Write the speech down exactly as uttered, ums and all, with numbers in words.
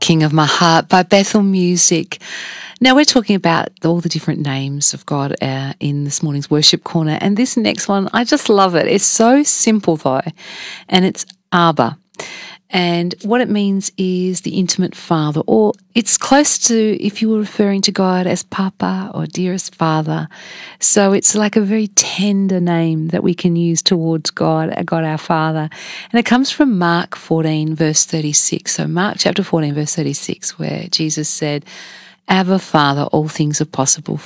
King of My Heart by Bethel Music. Now we're talking about all the different names of God uh, in this morning's worship corner, and this next one, I just love it. It's so simple though, and it's Abba. And what it means is the intimate father, or it's close to if you were referring to God as Papa or dearest Father. So it's like a very tender name that we can use towards God, God our Father. And it comes from Mark fourteen, verse thirty-six. So Mark chapter fourteen, verse thirty-six, where Jesus said, Abba, Father, all things are possible